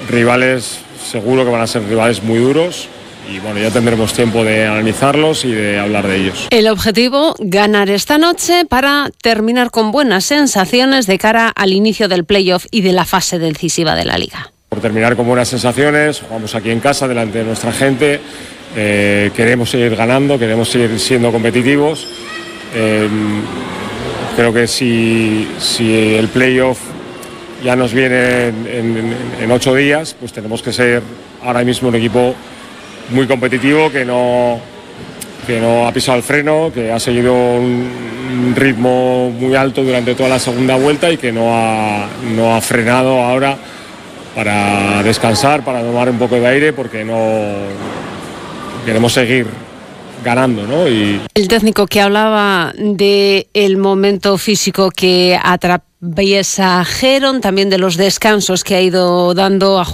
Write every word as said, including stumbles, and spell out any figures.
rivales seguro que van a ser rivales muy duros. Y bueno, ya tendremos tiempo de analizarlos y de hablar de ellos. El objetivo, ganar esta noche para terminar con buenas sensaciones de cara al inicio del playoff y de la fase decisiva de la Liga. Por terminar con buenas sensaciones, jugamos aquí en casa delante de nuestra gente, eh, queremos seguir ganando, queremos seguir siendo competitivos. Eh, creo que si, si el playoff ya nos viene en, en, en ocho días, pues tenemos que ser ahora mismo un equipo muy competitivo, que no, que no ha pisado el freno, que ha seguido un ritmo muy alto durante toda la segunda vuelta y que no ha, no ha frenado ahora para descansar, para tomar un poco de aire, porque no queremos seguir ganando, ¿no? Y el técnico que hablaba de el momento físico que atraviesa Jérón, también de los descansos que ha ido dando a